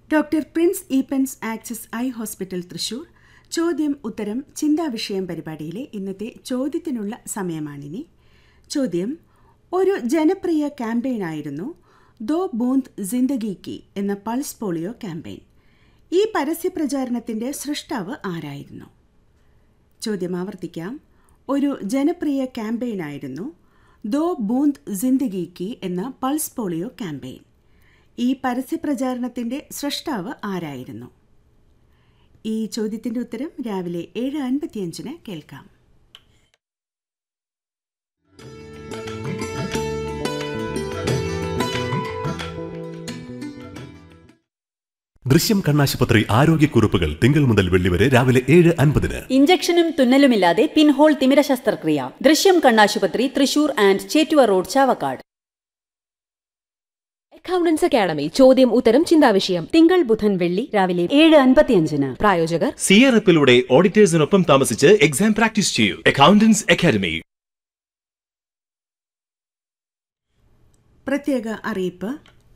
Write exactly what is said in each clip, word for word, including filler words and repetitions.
Doctor Prince Eappen's axis eye hospital Thrissur ചോദ്യം ഉത്തരം ചിന്താവിഷയം പരിപാടിയിലെ ഇന്നത്തെ ചോദ്യത്തിനുള്ള സമയമാണിനി. ചോദ്യം: ഒരു ജനപ്രിയ ക്യാമ്പയിനായിരുന്നു ദോ ബൂന്ദ് ജിന്ദഗി കി എന്ന പൾസ് പോളിയോ ക്യാമ്പയിൻ. ഈ പരസ്യപ്രചാരണത്തിന്റെ സൃഷ്ടാവ് ആരായിരുന്നു? ചോദ്യം ആവർത്തിക്കാം. ഒരു ജനപ്രിയ ക്യാമ്പയിനായിരുന്നു ദോ ബൂന്ദ് ജിന്ദഗി കി എന്ന പൾസ് പോളിയോ ക്യാമ്പയിൻ. ഈ പരസ്യപ്രചാരണത്തിന്റെ സൃഷ്ടാവ് ആരായിരുന്നു? ഈ ചോദ്യത്തിന്റെ ഉത്തരം രാവിലെ ഏഴ് അൻപത്തിയഞ്ചിന് കേൾക്കാം. ദൃശ്യം കണ്ണാശുപത്രി ആരോഗ്യക്കുറിപ്പുകൾ തിങ്കൾ മുതൽ വെള്ളി വരെ രാവിലെ ഏഴ് അൻപതിന്. ഇഞ്ചക്ഷനും തുന്നലുമില്ലാതെ പിൻഹോൾ തിമിര ശസ്ത്രക്രിയ. ദൃശ്യം കണ്ണാശുപത്രി, Thrissur and Chettuva road, Chavakkad. Accountants academy ചോദ്യം ഉത്തരം ചിന്താവിഷയം തിങ്കൾ ബുധൻ വെള്ളി രാവിലെ ഏഴ് അൻപത്തിയഞ്ചിന്. പ്രായോജകർ സിയറപ്പിലൂടെ ഓഡിറ്റേഴ്സിനൊപ്പം താമസിച്ച് എക്സാം പ്രാക്ടീസ് ചെയ്യൂ. Accountants academy. പ്രത്യേക അറിയിപ്പ്.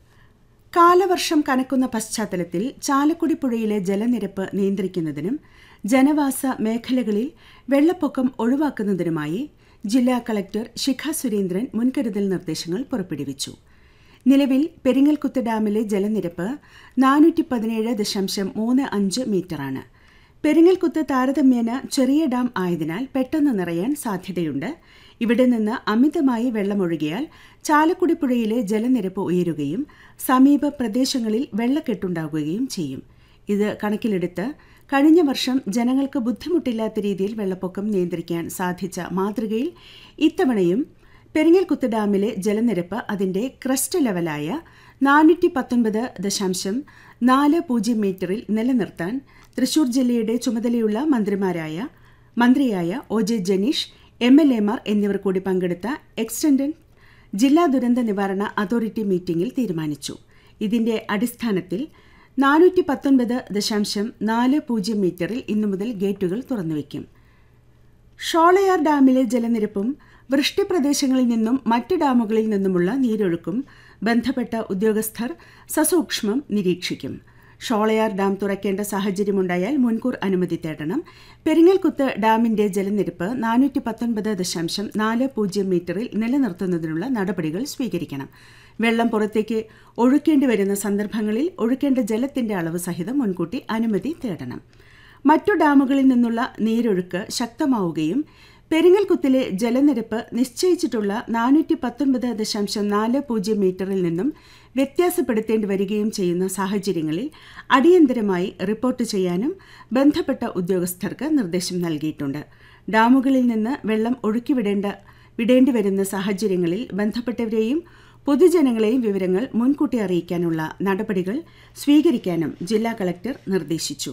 കാലവർഷം കനക്കുന്ന പശ്ചാത്തലത്തിൽ ചാലക്കുടി പുഴയിലെ ജലനിരപ്പ് നിയന്ത്രിക്കുന്നതിനും ജനവാസ മേഖലകളിൽ വെള്ളപ്പൊക്കം ഒഴിവാക്കുന്നതിനുമായി ജില്ലാ കളക്ടർ ശിഖ സുരേന്ദ്രൻ മുൻകരുതൽ നിർദ്ദേശങ്ങൾ പുറപ്പെടുവിച്ചു. നിലവിൽ പെരിങ്ങൽകുത്ത് ഡാമിലെ ജലനിരപ്പ് നാനൂറ്റി പതിനേഴ് ദശാംശം മൂന്ന് അഞ്ച് മീറ്ററാണ്. പെരിങ്ങൽകുത്ത് താരതമ്യേന ചെറിയ ഡാം ആയതിനാൽ പെട്ടെന്ന് നിറയാൻ സാധ്യതയുണ്ട്. ഇവിടെ നിന്ന് അമിതമായി വെള്ളമൊഴുകിയാൽ ചാലക്കുടി പുഴയിലെ ജലനിരപ്പ് ഉയരുകയും സമീപ പ്രദേശങ്ങളിൽ വെള്ളക്കെട്ടുണ്ടാകുകയും ചെയ്യും. ഇത് കണക്കിലെടുത്ത് കഴിഞ്ഞ വർഷം ജനങ്ങൾക്ക് ബുദ്ധിമുട്ടില്ലാത്ത രീതിയിൽ വെള്ളപ്പൊക്കം നിയന്ത്രിക്കാൻ സാധിച്ച മാതൃകയിൽ ഇത്തവണയും പെരിങ്ങൽകുത്ത് ഡാമിലെ ജലനിരപ്പ് അതിന്റെ ക്രസ്റ്റ് ലെവലായ നാനൂറ്റി പത്തൊൻപത് ദശാംശം നാല് പൂജ്യം മീറ്ററിൽ നിലനിർത്താൻ തൃശൂർ ജില്ലയുടെ ചുമതലയുള്ള മന്ത്രിമാരായ മന്ത്രിയായ O J Janeesh, M L എമാർ എന്നിവർ കൂടി പങ്കെടുത്ത എക്സ്റ്റൻഡന്റ് ജില്ലാ ദുരന്ത നിവാരണ അതോറിറ്റി മീറ്റിംഗിൽ തീരുമാനിച്ചു. ഇതിന്റെ അടിസ്ഥാനത്തിൽ നാനൂറ്റി പത്തൊൻപത് ദശാംശം നാല് പൂജ്യം മീറ്ററിൽ ഇന്നു മുതൽ ഗേറ്റുകൾ തുറന്നുവയ്ക്കും. ഷോളയാർ ഡാമിലെ ജലനിരപ്പും വൃഷ്ടിപ്രദേശങ്ങളിൽ നിന്നും മറ്റ് ഡാമുകളിൽ നിന്നുമുള്ള നീരൊഴുക്കും ബന്ധപ്പെട്ട ഉദ്യോഗസ്ഥർ സസൂക്ഷ്മം നിരീക്ഷിക്കും. ഷോളയാർ ഡാം തുറക്കേണ്ട സാഹചര്യമുണ്ടായാൽ മുൻകൂർ അനുമതി തേടണം. പെരിങ്ങൽകുത്ത് ഡാമിന്റെ ജലനിരപ്പ് നാനൂറ്റി പത്തൊൻപത് ദശാംശം നാല് പൂജ്യം മീറ്ററിൽ നിലനിർത്തുന്നതിനുള്ള നടപടികൾ സ്വീകരിക്കണം. വെള്ളം പുറത്തേക്ക് ഒഴുക്കേണ്ടി വരുന്ന സന്ദർഭങ്ങളിൽ ഒഴുക്കേണ്ട ജലത്തിന്റെ അളവ് സഹിതം മുൻകൂട്ടി അനുമതി തേടണം. മറ്റു ഡാമുകളിൽ നിന്നുള്ള നീരൊഴുക്ക് ശക്തമാവുകയും പെരിങ്ങൽകുത്തിലെ ജലനിരപ്പ് നിശ്ചയിച്ചിട്ടുള്ള നാനൂറ്റി പത്തൊൻപത് ദശാംശം നാല് പൂജ്യം മീറ്ററിൽ നിന്നും വ്യത്യാസപ്പെടുത്തേണ്ടി വരികയും ചെയ്യുന്ന സാഹചര്യങ്ങളിൽ അടിയന്തരമായി റിപ്പോർട്ട് ചെയ്യാനും ബന്ധപ്പെട്ട ഉദ്യോഗസ്ഥർക്ക് നിർദ്ദേശം നൽകിയിട്ടുണ്ട്. ഡാമുകളിൽ നിന്ന് വെള്ളം ഒഴുക്കിവിടേണ്ട വിടേണ്ടി വരുന്ന സാഹചര്യങ്ങളിൽ ബന്ധപ്പെട്ടവരെയും പൊതുജനങ്ങളെയും വിവരങ്ങൾ മുൻകൂട്ടി അറിയിക്കാനുള്ള നടപടികൾ സ്വീകരിക്കാനും ജില്ലാ കളക്ടർ നിർദ്ദേശിച്ചു.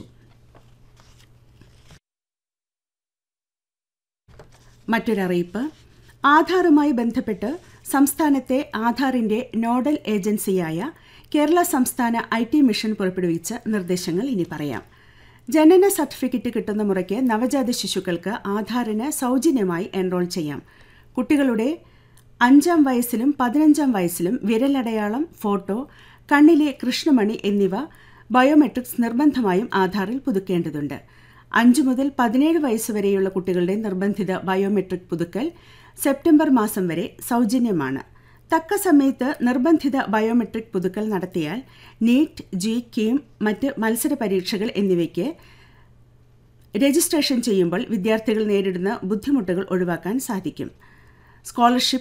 മറ്റൊരറിയിപ്പ്. ആധാറുമായി ബന്ധപ്പെട്ട് സംസ്ഥാനത്തെ ആധാറിന്റെ നോഡൽ ഏജൻസിയായ കേരള സംസ്ഥാന ഐ ടി മിഷൻ പുറപ്പെടുവിച്ച നിർദ്ദേശങ്ങൾ ഇനി പറയാം. ജനന സർട്ടിഫിക്കറ്റ് കിട്ടുന്ന മുറയ്ക്ക് നവജാത ശിശുക്കൾക്ക് ആധാറിന് സൗജന്യമായി എൻറോൾ ചെയ്യാം. കുട്ടികളുടെ അഞ്ചാം വയസ്സിലും പതിനഞ്ചാം വയസ്സിലും വിരലടയാളം, ഫോട്ടോ, കണ്ണിലെ കൃഷ്ണമണി എന്നിവ ബയോമെട്രിക്സ് നിർബന്ധമായും ആധാറിൽ പുതുക്കേണ്ടതുണ്ട്. അഞ്ചു മുതൽ പതിനേഴ് വയസ്സുവരെയുള്ള കുട്ടികളുടെ നിർബന്ധിത ബയോമെട്രിക് പുതുക്കൽ സെപ്റ്റംബർ മാസം വരെ സൗജന്യമാണ്. തക്ക സമയത്ത് നിർബന്ധിത ബയോമെട്രിക് പുതുക്കൽ നടത്തിയാൽ നീറ്റ്, ജി, കീം, മറ്റ് മത്സര പരീക്ഷകൾ എന്നിവയ്ക്ക് രജിസ്ട്രേഷൻ ചെയ്യുമ്പോൾ വിദ്യാർത്ഥികൾ നേരിടുന്ന ബുദ്ധിമുട്ടുകൾ ഒഴിവാക്കാൻ സാധിക്കും. സ്കോളർഷിപ്പ്